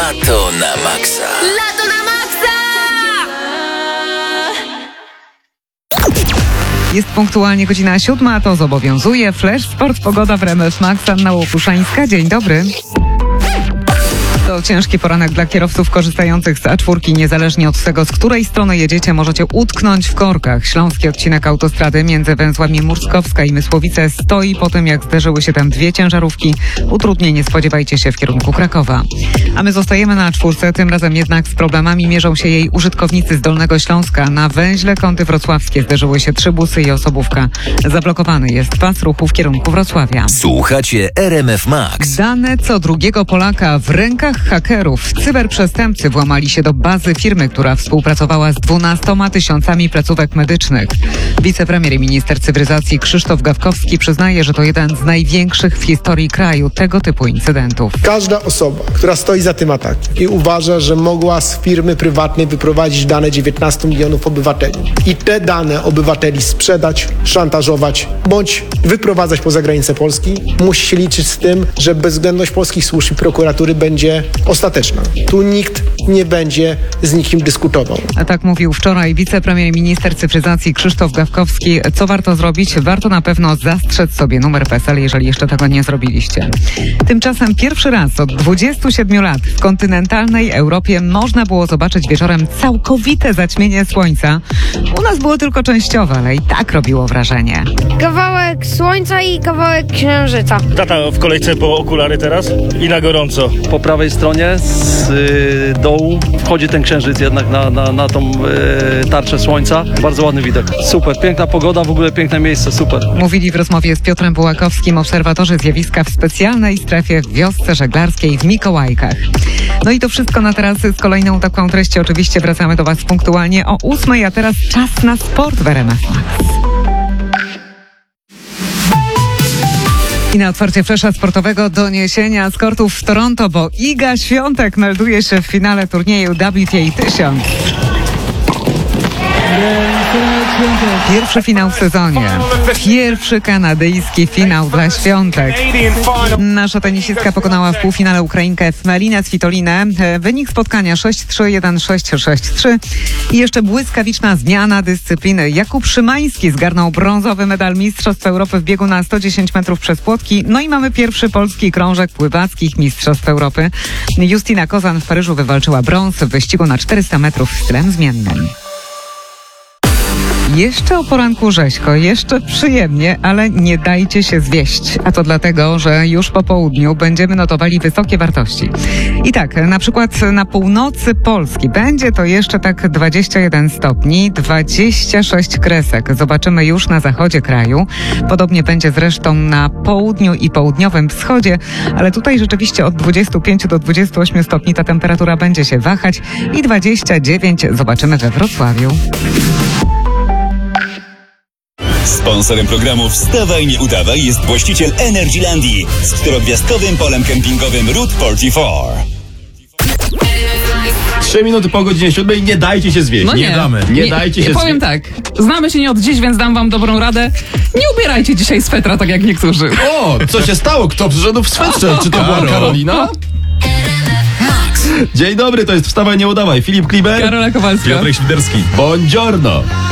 Lato na maksa. Lato na maksa! Jest punktualnie godzina 7, a to zobowiązuje. Flash Sport, pogoda w RMF Max. Anna Łopuszańska, dzień dobry. To ciężki poranek dla kierowców korzystających z A4. Niezależnie od tego, z której strony jedziecie, możecie utknąć w korkach. Śląski odcinek autostrady między węzłami Murskowska i Mysłowice stoi po tym, jak zderzyły się tam dwie ciężarówki. Utrudnień spodziewajcie się w kierunku Krakowa. A my zostajemy na A4, tym razem jednak z problemami mierzą się jej użytkownicy z Dolnego Śląska. Na węźle Kąty Wrocławskie zderzyły się 3 busy i osobówka. Zablokowany jest pas ruchu w kierunku Wrocławia. Słuchacie RMF Max. Dane co drugiego Polaka w rękach hakerów. Cyberprzestępcy włamali się do bazy firmy, która współpracowała z 12 tysiącami placówek medycznych. Wicepremier i minister cyfryzacji Krzysztof Gawkowski przyznaje, że to jeden z największych w historii kraju tego typu incydentów. Każda osoba, która stoi za tym atakiem i uważa, że mogła z firmy prywatnej wyprowadzić dane 19 milionów obywateli i te dane obywateli sprzedać, szantażować bądź wyprowadzać poza granice Polski, musi się liczyć z tym, że bezwzględność polskich służb i prokuratury będzie ostateczna. Tu nikt nie będzie z nikim dyskutował. A tak mówił wczoraj wicepremier i minister cyfryzacji Krzysztof Gawkowski. Co warto zrobić? Warto na pewno zastrzec sobie numer PESEL, jeżeli jeszcze tego nie zrobiliście. Tymczasem pierwszy raz od 27 lat w kontynentalnej Europie można było zobaczyć wieczorem całkowite zaćmienie słońca. U nas było tylko częściowe, ale i tak robiło wrażenie. Kawałek słońca i kawałek księżyca. Tata w kolejce po okulary teraz i na gorąco. Po prawej stronie z dołu wchodzi ten księżyc jednak na tą tarczę słońca. Bardzo ładny widok. Super, piękna pogoda, w ogóle piękne miejsce, super. Mówili w rozmowie z Piotrem Bułakowskim obserwatorzy zjawiska w specjalnej strefie w wiosce żeglarskiej w Mikołajkach. No i to wszystko na teraz z kolejną taką treścią. Oczywiście wracamy do Was punktualnie o 8, a teraz czas na sport w RMF Max. I na otwarcie flesza sportowego doniesienia z kortów w Toronto, bo Iga Świątek melduje się w finale turnieju WTA 1000. Pierwszy finał w sezonie. Pierwszy kanadyjski finał dla Świątek. Nasza tenisistka pokonała w półfinale Ukrainkę Melinę Svitolinę. Wynik spotkania 6-3, 1-6, 6-3. I jeszcze błyskawiczna zmiana dyscypliny. Jakub Szymański zgarnął brązowy medal Mistrzostw Europy w biegu na 110 metrów przez płotki. No i mamy pierwszy polski krążek pływackich Mistrzostw Europy. Justyna Kozan w Paryżu wywalczyła brąz w wyścigu na 400 metrów stylem zmiennym. Jeszcze o poranku rzeźko, jeszcze przyjemnie, ale nie dajcie się zwieść. A to dlatego, że już po południu będziemy notowali wysokie wartości. I tak, na przykład na północy Polski będzie to jeszcze tak 21 stopni, 26 kresek. Zobaczymy już na zachodzie kraju. Podobnie będzie zresztą na południu i południowym wschodzie, ale tutaj rzeczywiście od 25 do 28 stopni ta temperatura będzie się wahać i 29 zobaczymy we Wrocławiu. Sponsorem programu Wstawaj, nie udawaj jest właściciel Energylandii z czterogwiazdkowym polem kempingowym Route 44. 3 minuty po godzinie 7. Nie dajcie się zwieść. No nie damy. Nie dajcie się powiem zwieść. tak, znamy się nie od dziś, więc dam wam dobrą radę. Nie ubierajcie dzisiaj swetra tak jak niektórzy. O, co się stało? Kto przyszedł w swetrze? Czy to była Karolina? Dzień dobry, to jest Wstawaj, nie udawaj. Filip Kliber, Karola Kowalska. Piotrek Świderski. Buongiorno.